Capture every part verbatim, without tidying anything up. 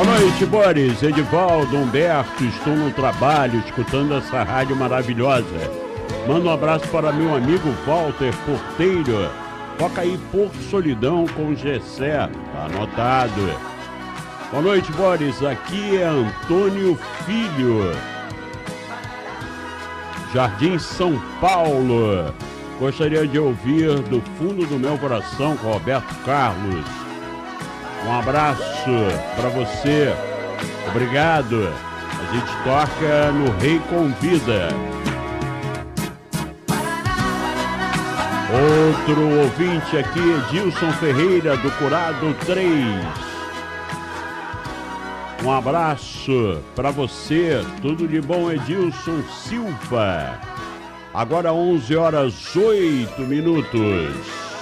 Boa noite, Boris, Edivaldo, Humberto, estou no trabalho, escutando essa rádio maravilhosa. Manda um abraço para meu amigo Walter Porteiro. Toca aí Porto Solidão com Gessé, tá anotado. Boa noite, Boris, aqui é Antônio Filho, Jardim São Paulo. Gostaria de ouvir do fundo do meu coração com Roberto Carlos. Um abraço para você. Obrigado. A gente toca no Rei Convida. Outro ouvinte aqui, Edilson Ferreira, do Curado três. Um abraço para você. Tudo de bom, Edilson Silva. Agora onze horas oito minutos.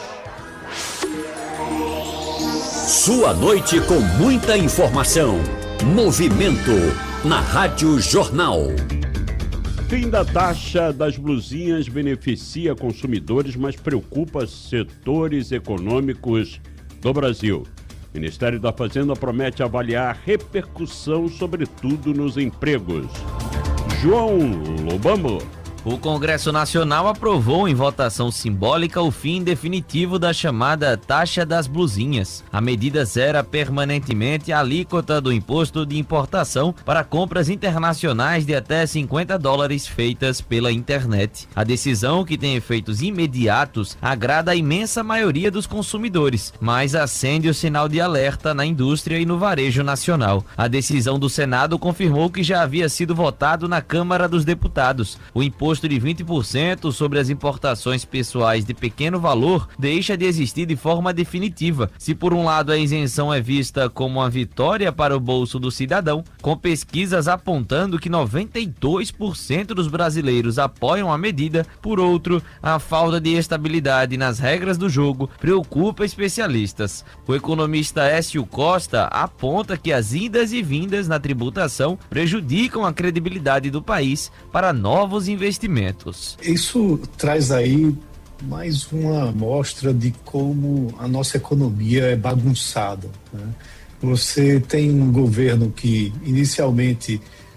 Sua noite com muita informação. Movimento na Rádio Jornal. Fim da taxa das blusinhas beneficia consumidores, mas preocupa setores econômicos do Brasil. O Ministério da Fazenda promete avaliar repercussão, sobretudo nos empregos. João Lobambo. O Congresso Nacional aprovou em votação simbólica o fim definitivo da chamada taxa das blusinhas. A medida zera permanentemente a alíquota do imposto de importação para compras internacionais de até cinquenta dólares feitas pela internet. A decisão, que tem efeitos imediatos, agrada a imensa maioria dos consumidores, mas acende o sinal de alerta na indústria e no varejo nacional. A decisão do Senado confirmou que já havia sido votado na Câmara dos Deputados. O imposto Imposto de vinte por cento sobre as importações pessoais de pequeno valor deixa de existir de forma definitiva. Se por um lado a isenção é vista como uma vitória para o bolso do cidadão, com pesquisas apontando que noventa e dois por cento dos brasileiros apoiam a medida, por outro, a falta de estabilidade nas regras do jogo preocupa especialistas. O economista Écio Costa aponta que as idas e vindas na tributação prejudicam a credibilidade do país para novos investimentos. Isso traz aí mais uma amostra de como a nossa economia é bagunçada, né? Você tem um governo que inicialmente